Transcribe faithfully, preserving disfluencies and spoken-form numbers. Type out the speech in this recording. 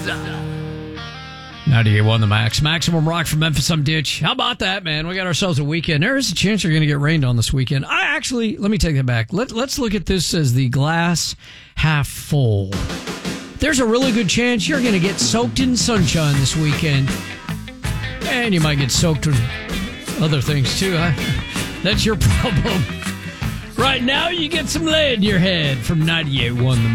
ninety-eight point one The Max. Maximum rock from Memphis, I'm Ditch. How about that, man? We got ourselves a weekend. There is a chance you're going to get rained on this weekend. I actually, let me take that back. Let, let's look at this as the glass half full. There's a really good chance you're going to get soaked in sunshine this weekend. And you might get soaked with other things, too. Huh? That's your problem. Right now, you get some lead in your head from ninety-eight point one The